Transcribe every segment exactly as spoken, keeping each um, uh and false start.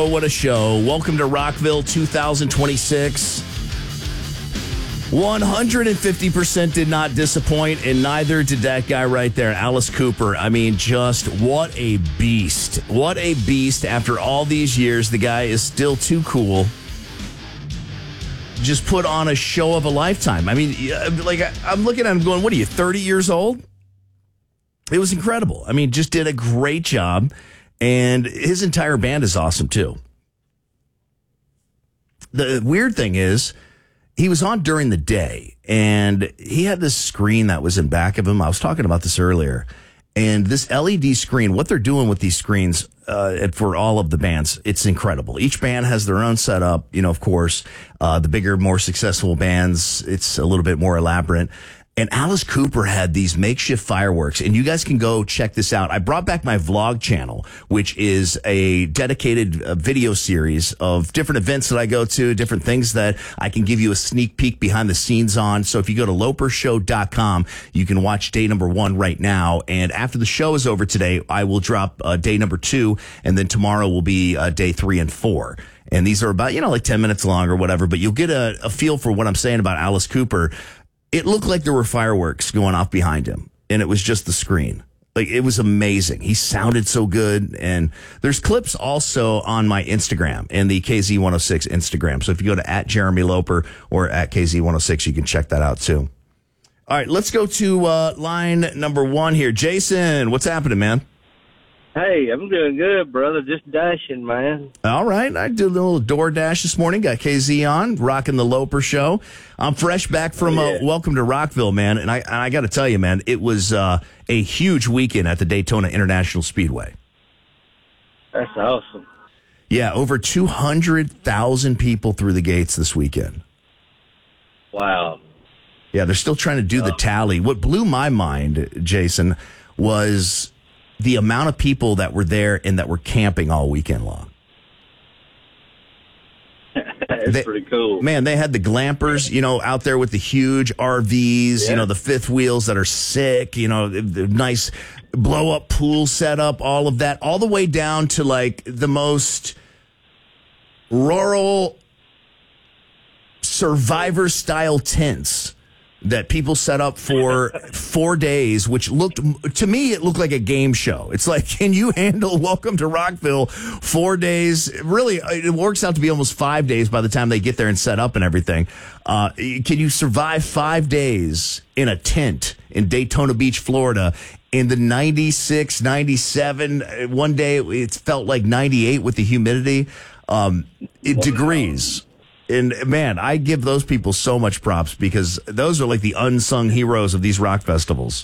Oh, what a show. Welcome to Rockville two thousand twenty-six. one hundred fifty percent did not disappoint, and neither did that guy right there, Alice Cooper. I mean, just what a beast. What a beast. After all these years, the guy is still too cool. Just put on a show of a lifetime. I mean, like, I'm looking at him going, what are you, thirty years old? It was incredible. I mean, just did a great job. And his entire band is awesome, too. The weird thing is, he was on during the day, and he had this screen that was in back of him. I was talking about this earlier. And this L E D screen, what they're doing with these screens uh, for all of the bands, it's incredible. Each band has their own setup. You know, of course, uh, the bigger, more successful bands, it's a little bit more elaborate. And Alice Cooper had these makeshift fireworks, and you guys can go check this out. I brought back my vlog channel, which is a dedicated uh, video series of different events that I go to, different things that I can give you a sneak peek behind the scenes on. So if you go to loper show dot com, you can watch day number one right now. And after the show is over today, I will drop uh, day number two, and then tomorrow will be uh, day three and four. And these are about, you know, like ten minutes long or whatever, but you'll get a, a feel for what I'm saying about Alice Cooper. It looked like there were fireworks going off behind him, and it was just the screen. Like, it was amazing. He sounded so good, and there's clips also on my Instagram and the K Z one oh six Instagram. So if you go to at Jeremy Loper or at K Z one oh six, you can check that out too. All right, let's go to uh, line number one here. Jason, what's happening, man? Hey, I'm doing good, brother. Just dashing, man. All right. I did a little DoorDash this morning. Got K Z on, rocking the Loper Show. I'm fresh back from oh, yeah. uh, Welcome to Rockville, man. And I, and I got to tell you, man, it was uh, a huge weekend at the Daytona International Speedway. That's awesome. Yeah, over two hundred thousand people through the gates this weekend. Wow. Yeah, they're still trying to do oh. the tally. What blew my mind, Jason, was the amount of people that were there and that were camping all weekend long. That's they, pretty cool. Man, they had the glampers, you know, out there with the huge R Vs, yeah. you know, the fifth wheels that are sick, you know, the, the nice blow-up pool setup, all of that, all the way down to, like, the most rural Survivor-style tents that people set up for four days, which looked, to me, it looked like a game show. It's like, can you handle Welcome to Rockville four days? Really, it works out to be almost five days by the time they get there and set up and everything. Uh, can you survive five days in a tent in Daytona Beach, Florida, in the ninety-six, ninety-seven? One day it felt like ninety-eight with the humidity, um, it, degrees. And, man, I give those people so much props because those are like the unsung heroes of these rock festivals.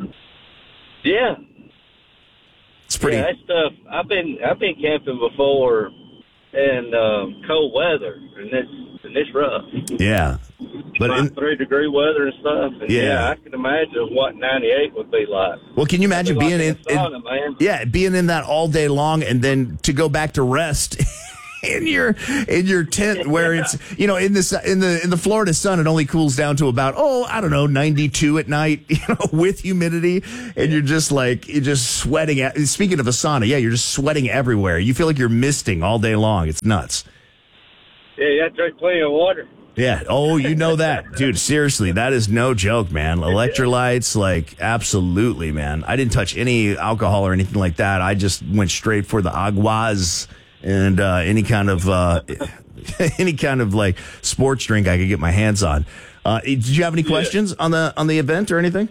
Yeah. It's pretty. Yeah, that stuff. I've been I've been camping before in um, cold weather, and it's and it's rough. Yeah. But like in, three degree weather and stuff. And yeah. yeah, I can imagine what ninety-eight would be like. Well, can you imagine be being like in, in, sauna, in man. yeah, being in that all day long and then to go back to rest in your in your tent where it's, you know, in this in the in the Florida sun, it only cools down to about, oh, I don't know, ninety-two at night, you know, with humidity, and you're just like you're just sweating. At, speaking of a sauna, yeah, you're just sweating everywhere. You feel like you're misting all day long. It's nuts. Yeah, you have to drink plenty of water. Yeah. Oh, you know that, dude. Seriously, that is no joke, man. Electrolytes, like, absolutely, man. I didn't touch any alcohol or anything like that. I just went straight for the aguas and uh, any kind of uh, any kind of like sports drink I could get my hands on. Uh, did you have any questions yeah. on the on the event or anything?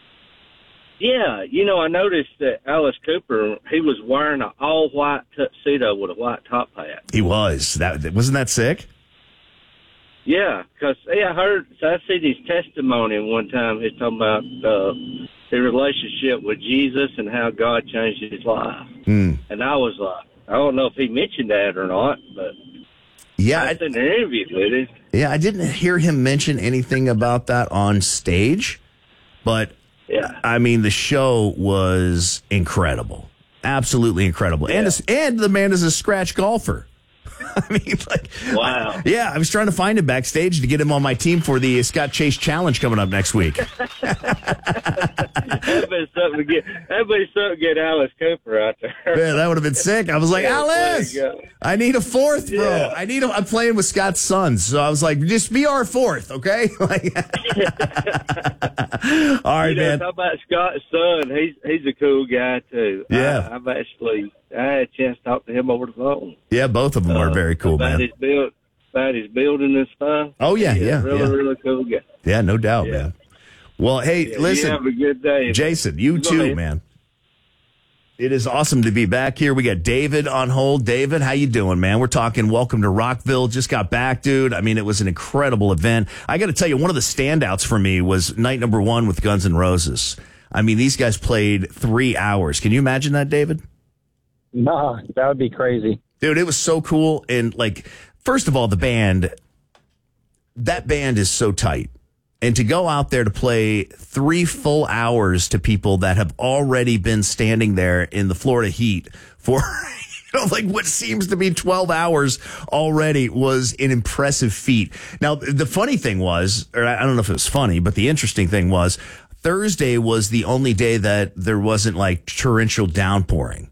Yeah, you know, I noticed that Alice Cooper, he was wearing an all white tuxedo with a white top hat. He was. That wasn't that sick? Yeah, because yeah, I heard. So I see his testimony one time. He's talking about uh, his relationship with Jesus and how God changed his life. Mm. And I was like, I don't know if he mentioned that or not, but yeah, I did an interview with him. Yeah, I didn't hear him mention anything about that on stage, but yeah, I mean, the show was incredible, absolutely incredible, yeah. and a, and the man is a scratch golfer. I mean, like, wow. I, yeah, I was trying to find him backstage to get him on my team for the Scott Chase Challenge coming up next week. That'd been something to get. That'd been something to get Alice Cooper out there. Yeah, that would have been sick. I was like, Yeah, Alice, there you go. I need a fourth, bro. Yeah. I need. A, I'm playing with Scott's sons, so I was like, just be our fourth, okay? Like, all right, You know, man. talk about Scott's son. He's he's a cool guy too. Yeah. I, I've actually I had a chance to talk to him over the phone. Yeah, both of them are Uh, very cool, about man. His build, about his building and stuff. Oh yeah, yeah, really, yeah, really cool guy. yeah. No doubt, Yeah. man. Well, hey, Yeah, listen, you have a good day, Jason, you Go too, ahead. man. It is awesome to be back here. We got David on hold. David, how you doing, man? We're talking Welcome to Rockville. Just got back, dude. I mean, it was an incredible event. I got to tell you, one of the standouts for me was night number one with Guns N' Roses. I mean, these guys played three hours. Can you imagine that, David? No, that would be crazy. Dude, it was so cool. And like, first of all, the band, that band is so tight. And to go out there to play three full hours to people that have already been standing there in the Florida heat for, you know, like what seems to be twelve hours already was an impressive feat. Now, the funny thing was, or I don't know if it was funny, but the interesting thing was Thursday was the only day that there wasn't like torrential downpouring.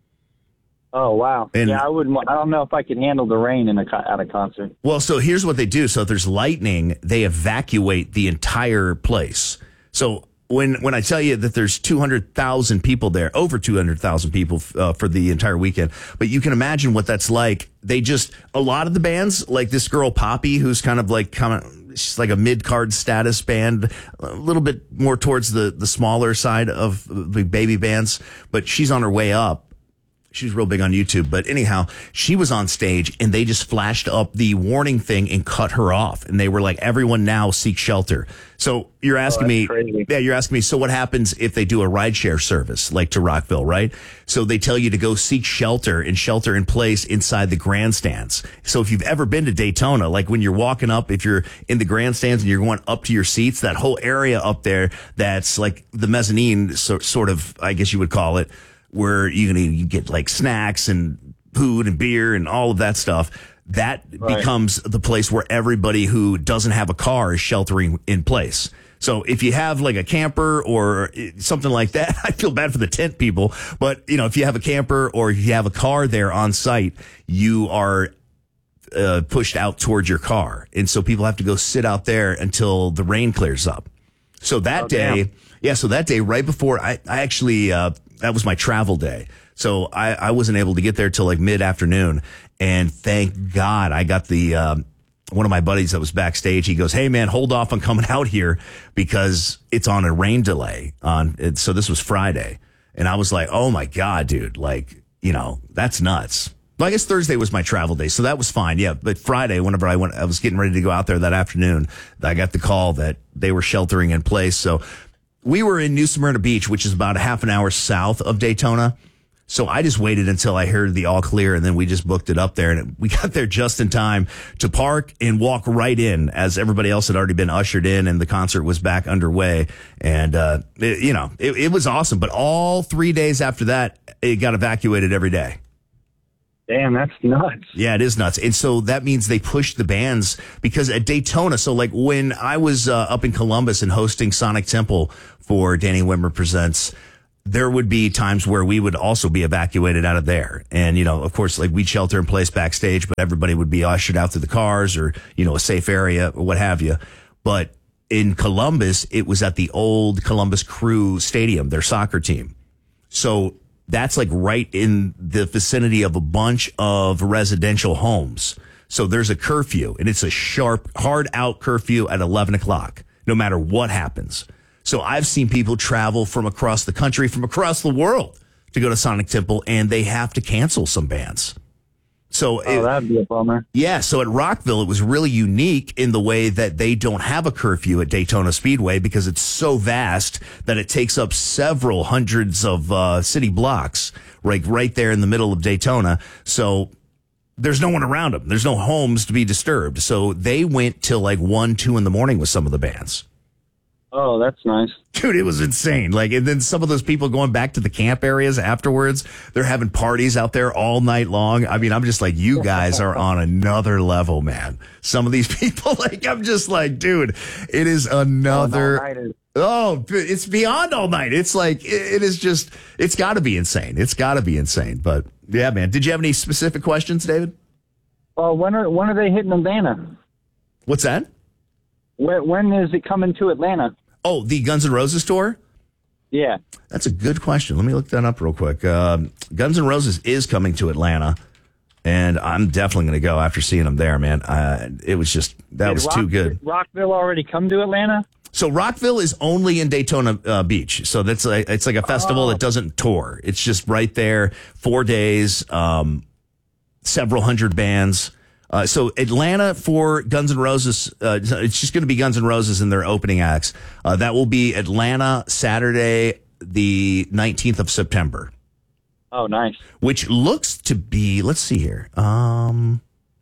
Oh wow! And- yeah, I wouldn't. wa- I don't know if I could handle the rain in a co- at a concert. Well, so here's what they do. So if there's lightning, they evacuate the entire place. So when when I tell you that there's two hundred thousand people there, over two hundred thousand people uh, for the entire weekend, but you can imagine what that's like. They just, a lot of the bands, like this girl Poppy, who's kind of like, kind of, she's like a mid-card status band, a little bit more towards the, the smaller side of the baby bands, but she's on her way up. She's real big on YouTube. But anyhow, she was on stage and they just flashed up the warning thing and cut her off. And they were like, everyone now seek shelter. So you're asking that's me, crazy. yeah, you're asking me, so what happens if they do a rideshare service like to Rockville, right? So they tell you to go seek shelter and shelter in place inside the grandstands. So if you've ever been to Daytona, like when you're walking up, if you're in the grandstands and you're going up to your seats, that whole area up there, that's like the mezzanine, so, sort of, I guess you would call it, where you can you get like snacks and food and beer and all of that stuff. That Right. becomes the place where everybody who doesn't have a car is sheltering in place. So if you have like a camper or something like that, I feel bad for the tent people, but you know, if you have a camper or if you have a car there on site, you are uh, pushed out towards your car. And so people have to go sit out there until the rain clears up. So that Oh, day, damn. yeah, so that day right before I, I actually, uh, that was my travel day. So I, I wasn't able to get there till like mid afternoon. And thank God I got the, um, one of my buddies that was backstage. He goes, "Hey man, hold off on coming out here because it's on a rain delay on it." So this was Friday. And I was like, oh my God, dude, like, you know, that's nuts. Well, I guess Thursday was my travel day, so that was fine. Yeah, but Friday, whenever I went, I was getting ready to go out there that afternoon. I got the call that they were sheltering in place. So we were in New Smyrna Beach, which is about a half an hour south of Daytona. So I just waited until I heard the all clear, and then we just booked it up there, and we got there just in time to park and walk right in as everybody else had already been ushered in, and the concert was back underway. And uh, it, you know, it, it was awesome. But all three days after that, it got evacuated every day. Damn, that's nuts. Yeah, it is nuts. And so that means they pushed the bands because at Daytona, so like when I was uh, up in Columbus and hosting Sonic Temple for Danny Wimmer Presents, there would be times where we would also be evacuated out of there. And, you know, of course, like we'd shelter in place backstage, but everybody would be ushered out to the cars or, you know, a safe area or what have you. But in Columbus, it was at the old Columbus Crew Stadium, their soccer team. So that's like right in the vicinity of a bunch of residential homes. So there's a curfew, and it's a sharp, hard out curfew at eleven o'clock, no matter what happens. So I've seen people travel from across the country, from across the world to go to Sonic Temple, and they have to cancel some bands. So Oh, it, that'd be a bummer. yeah, so at Rockville, it was really unique in the way that they don't have a curfew at Daytona Speedway because it's so vast that it takes up several hundreds of uh, city blocks, like right there in the middle of Daytona. So there's no one around them. There's no homes to be disturbed. So they went till like one, two in the morning with some of the bands. Oh, that's nice. Dude, it was insane. Like, and then some of those people going back to the camp areas afterwards, they're having parties out there all night long. I mean, I'm just like, you guys are on another level, man. Some of these people, like, I'm just like, dude, it is another. Oh, it's beyond all night. It's like, it is just, it's got to be insane. It's got to be insane. But yeah, man. Did you have any specific questions, David? Well, when are when are they hitting Atlanta? What's that? When, when is it coming to Atlanta? Oh, the Guns N' Roses tour? Yeah. That's a good question. Let me look that up real quick. Um, Guns N' Roses is coming to Atlanta, and I'm definitely going to go after seeing them there, man. Uh, it was just, that Did was Rock, too good. Did Rockville already come to Atlanta? So Rockville is only in Daytona uh, Beach. So that's like, it's like a festival oh. that doesn't tour. It's just right there, four days, um, several hundred bands. Uh, so Atlanta for Guns N' Roses, uh, it's just going to be Guns N' Roses in their opening acts. Uh, that will be Atlanta Saturday, the nineteenth of September. Oh, nice. Which looks to be, let's see here. Um,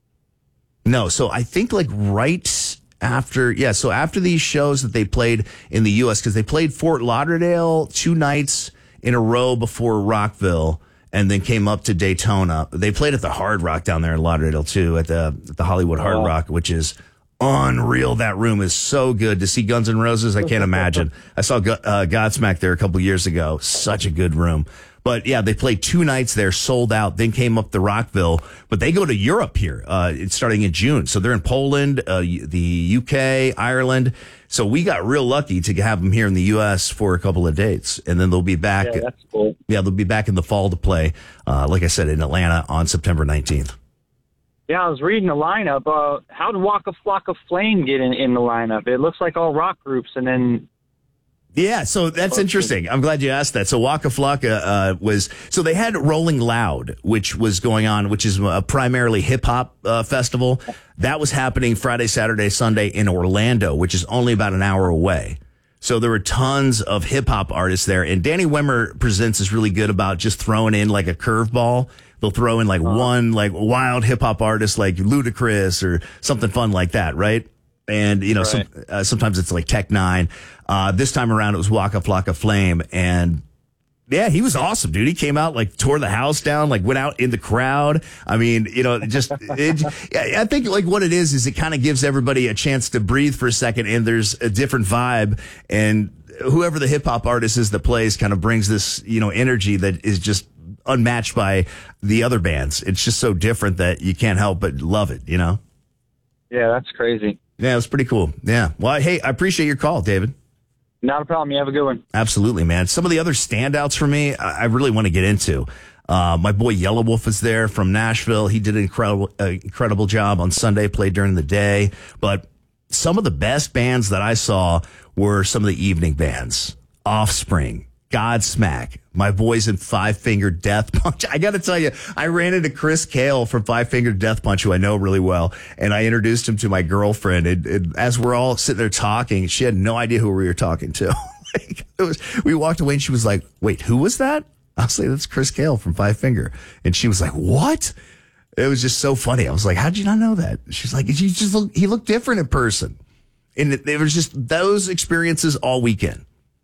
no, so I think like right after, yeah, so after these shows that they played in the U S, because they played Fort Lauderdale two nights in a row before Rockville, and then came up to Daytona. They played at the Hard Rock down there in Lauderdale, too, at the at the Hollywood Hard Oh. Rock, which is unreal. That room is so good. To see Guns N' Roses, I can't imagine. I saw uh, Godsmack there a couple years ago. Such a good room. But, yeah, they played two nights there, sold out, then came up to Rockville. But they go to Europe here. Uh, it's starting in June. So they're in Poland, uh, the U K, Ireland. So we got real lucky to have them here in the U S for a couple of dates. And then they'll be back. Yeah, that's cool. Yeah, they'll be back in the fall to play, uh, like I said, in Atlanta on September nineteenth. Yeah, I was reading the lineup. Uh, how did Waka Flocka Flame get in, in the lineup? It looks like all rock groups, and then... Yeah, so that's interesting. I'm glad you asked that. So Waka Flocka uh, was, so they had Rolling Loud, which was going on, which is a primarily hip hop uh, festival. That was happening Friday, Saturday, Sunday in Orlando, which is only about an hour away. So there were tons of hip hop artists there. And Danny Wimmer Presents is really good about just throwing in like a curveball. They'll throw in like uh-huh. one like wild hip hop artist like Ludacris or something fun like that, right? And, you know, right. some, uh, sometimes it's like Tech Nine. Uh, this time around, it was Waka Flocka Flame. And yeah, he was awesome, dude. He came out, like, tore the house down, like, went out in the crowd. I mean, you know, just, it, I think, like, what it is, is it kind of gives everybody a chance to breathe for a second, and there's a different vibe. And whoever the hip hop artist is that plays kind of brings this, you know, energy that is just unmatched by the other bands. It's just so different that you can't help but love it, you know? Yeah, that's crazy. Yeah, it was pretty cool. Yeah. Well, hey, I appreciate your call, David. Not a problem. You have a good one. Absolutely, man. Some of the other standouts for me, I, I really want to get into. Uh, my boy Yellow Wolf is there from Nashville. He did an incredible, uh, incredible job on Sunday, played during the day. But some of the best bands that I saw were some of the evening bands. Offspring, Godsmack, my boys in Five Finger Death Punch. I got to tell you, I ran into Chris Cale from Five Finger Death Punch, who I know really well, and I introduced him to my girlfriend. And, and as we're all sitting there talking, she had no idea who we were talking to. like, it was, we walked away, and she was like, "Wait, who was that?" I was like, "That's Chris Cale from Five Finger," and she was like, "What?" It was just so funny. I was like, "How did you not know that?" She's like, "He just look, he looked different in person," and it, it was just those experiences all weekend.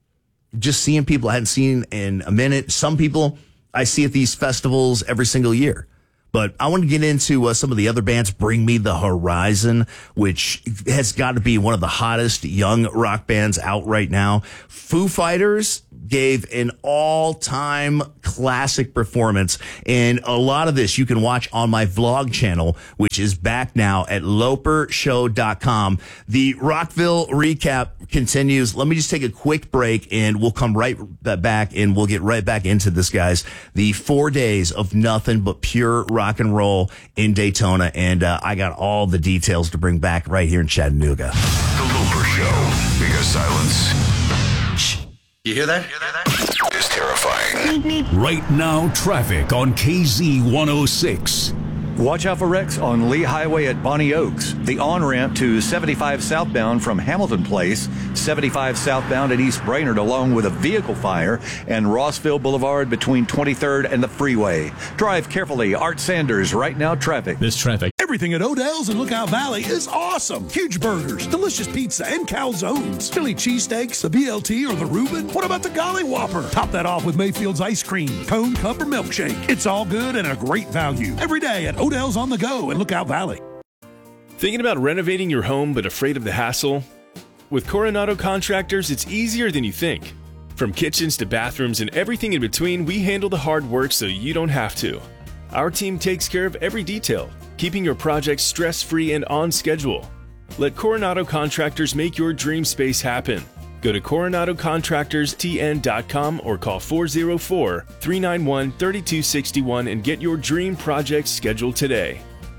Just seeing people I hadn't seen in a minute. Some people I see at these festivals every single year. But I want to get into uh, some of the other bands. Bring Me the Horizon, which has got to be one of the hottest young rock bands out right now. Foo Fighters gave an all-time classic performance. And a lot of this you can watch on my vlog channel, which is back now at loper show dot com. The Rockville recap continues. Let me just take a quick break, and we'll come right back, and we'll get right back into this, guys. The four days of nothing but pure rock and roll in Daytona, and uh, I got all the details to bring back right here in Chattanooga. The Loper Show, because silence... Shh. You hear that? Hear that? Is terrifying. Right now, traffic on K Z one oh six. Watch out for wrecks on Lee Highway at Bonnie Oaks. The on-ramp to seventy-five southbound from Hamilton Place, seventy-five southbound at East Brainerd, along with a vehicle fire, and Rossville Boulevard between twenty-third and the freeway. Drive carefully. Art Sanders, Right Now Traffic. This traffic. Everything at Odell's in Lookout Valley is awesome. Huge burgers, delicious pizza, and calzones. Philly cheesesteaks, the B L T, or the Reuben. What about the Golly Whopper? Top that off with Mayfield's ice cream, cone, cup, or milkshake. It's all good and a great value. Every day at Odell's on the Go in Lookout Valley. Thinking about renovating your home but afraid of the hassle? With Coronado Contractors, it's easier than you think. From kitchens to bathrooms and everything in between, we handle the hard work so you don't have to. Our team takes care of every detail, keeping your projects stress-free and on schedule. Let Coronado Contractors make your dream space happen. Go to coronado contractors t n dot com or call four oh four, three nine one, three two six one and get your dream project scheduled today.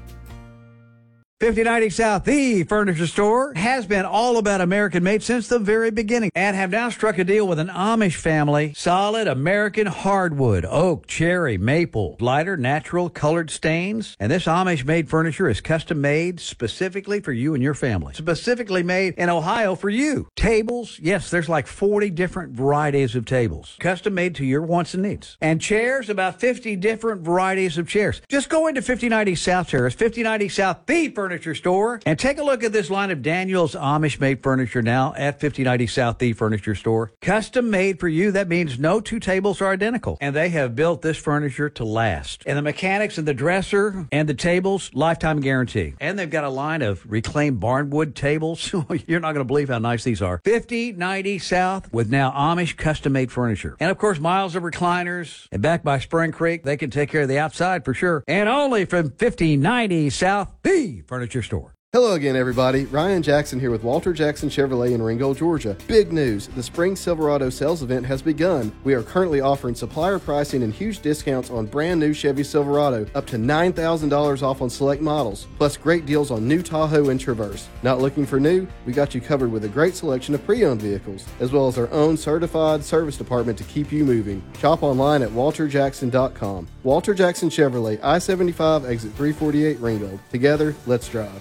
fifty ninety South, the furniture store, has been all about American-made since the very beginning and have now struck a deal with an Amish family. Solid American hardwood, oak, cherry, maple, lighter, natural, colored stains. And this Amish-made furniture is custom-made specifically for you and your family. Specifically made in Ohio for you. Tables, yes, there's like forty different varieties of tables. Custom-made to your wants and needs. And chairs, about fifty different varieties of chairs. Just go into fifty ninety South Terrace, fifty ninety South, the furniture store, and take a look at this line of Daniel's Amish-made furniture now at fifty ninety South, the furniture store. Custom made for you. That means no two tables are identical. And they have built this furniture to last. And the mechanics and the dresser and the tables, lifetime guarantee. And they've got a line of reclaimed barnwood tables. You're not going to believe how nice these are. fifty ninety South with now Amish custom-made furniture. And of course, miles of recliners. And back by Spring Creek, they can take care of the outside for sure. And only from fifty ninety South, the furniture store. Hello again, everybody. Ryan Jackson here with Walter Jackson Chevrolet in Ringgold, Georgia. Big news. The Spring Silverado sales event has begun. We are currently offering supplier pricing and huge discounts on brand new Chevy Silverado, up to nine thousand dollars off on select models, plus great deals on new Tahoe and Traverse. Not looking for new? We got you covered with a great selection of pre-owned vehicles, as well as our own certified service department to keep you moving. Shop online at walter jackson dot com. Walter Jackson Chevrolet, I seventy-five, exit three forty-eight, Ringgold. Together, let's drive.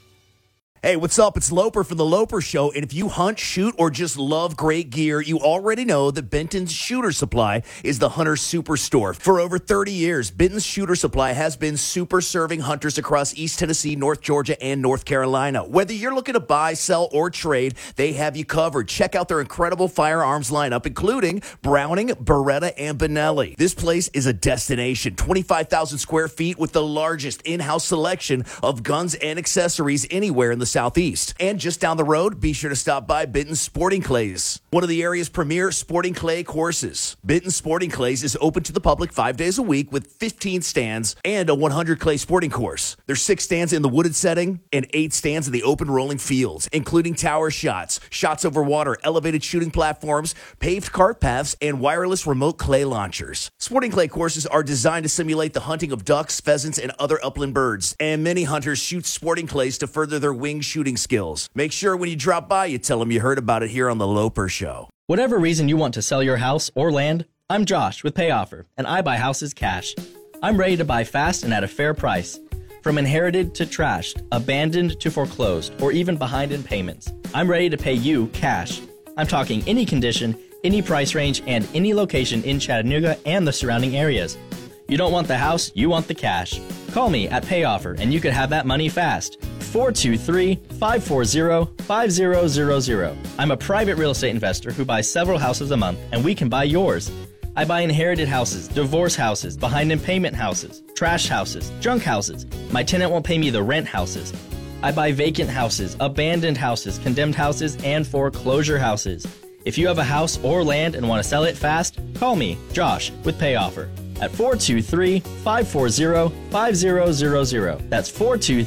Hey, what's up? It's Loper for the Loper Show, and if you hunt, shoot, or just love great gear, you already know that Benton's Shooter Supply is the hunter superstore. For over thirty years, Benton's Shooter Supply has been super serving hunters across East Tennessee, North Georgia, and North Carolina. Whether you're looking to buy, sell, or trade, they have you covered. Check out their incredible firearms lineup, including Browning, Beretta, and Benelli. This place is a destination. twenty-five thousand square feet with the largest in-house selection of guns and accessories anywhere in the Southeast. And just down the road, be sure to stop by Benton's Sporting Clays, one of the area's premier sporting clay courses. Benton's Sporting Clays is open to the public five days a week with fifteen stands and a one hundred clay sporting course. There's six stands in the wooded setting and eight stands in the open rolling fields, including tower shots, shots over water, elevated shooting platforms, paved cart paths, and wireless remote clay launchers. Sporting clay courses are designed to simulate the hunting of ducks, pheasants, and other upland birds, and many hunters shoot sporting clays to further their wing shooting skills. Make sure when you drop by, you tell them you heard about it here on the Loper Show. Whatever reason you want to sell your house or land, I'm Josh with PayOffer, and I buy houses cash. I'm ready to buy fast and at a fair price. From inherited to trashed, abandoned to foreclosed, or even behind in payments, I'm ready to pay you cash. I'm talking any condition, any price range, and any location in Chattanooga and the surrounding areas. You don't want the house, you want the cash. Call me at PayOffer and you could have that money fast. four two three, five four zero, five zero zero zero. I'm a private real estate investor who buys several houses a month, and we can buy yours. I buy inherited houses, divorce houses, behind in payment houses, trash houses, junk houses. My tenant won't pay me the rent houses. I buy vacant houses, abandoned houses, condemned houses, and foreclosure houses. If you have a house or land and want to sell it fast, call me, Josh, with PayOffer at four two three, five four zero, five zero zero zero. That's four two